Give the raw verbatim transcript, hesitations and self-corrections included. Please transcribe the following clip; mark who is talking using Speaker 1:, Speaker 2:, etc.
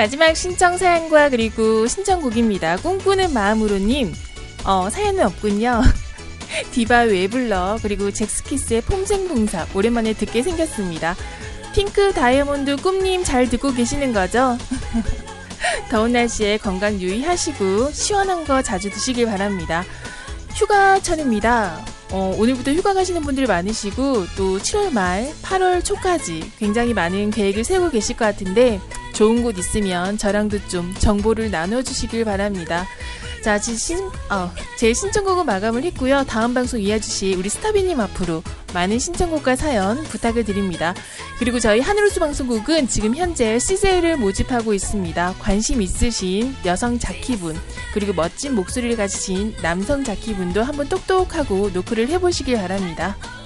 Speaker 1: 마지막 신청 사연과 그리고 신청곡입니다. 꿈꾸는 마음으로님. 어, 사연은 없군요. 디바 왜 불러 그리고 잭스키스의 폼생봉사 오랜만에 듣게 생겼습니다. 핑크 다이아몬드 꿈님 잘 듣고 계시는 거죠? 더운 날씨에 건강 유의하시고 시원한 거 자주 드시길 바랍니다. 휴가철입니다. 어, 오늘부터 휴가 가시는 분들 많으시고 또 칠월 말 팔월 초까지 굉장히 많은 계획을 세우고 계실 것 같은데 좋은 곳 있으면 저랑도 좀 정보를 나눠주시길 바랍니다. 자, 신, 어, 제 신청곡은 마감을 했고요. 다음 방송 이어주실 우리 스타비님 앞으로 많은 신청곡과 사연 부탁을 드립니다. 그리고 저희 하늘우주 방송국은 지금 현재 씨제이를 모집하고 있습니다. 관심 있으신 여성 자키분 그리고 멋진 목소리를 가지신 남성 자키분도 한번 똑똑하고 노크를 해보시길 바랍니다.